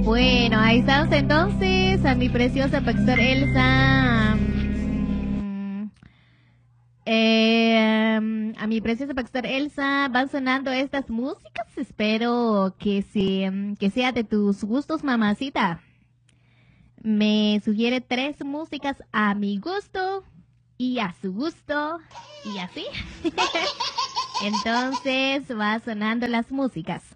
Bueno, ahí estamos entonces a mi preciosa Paxter Elsa. A mi preciosa Paxter Elsa van sonando estas músicas. Espero que sea de tus gustos, mamacita. Me sugiere 3 músicas a mi gusto y a su gusto y así. Entonces va sonando las músicas.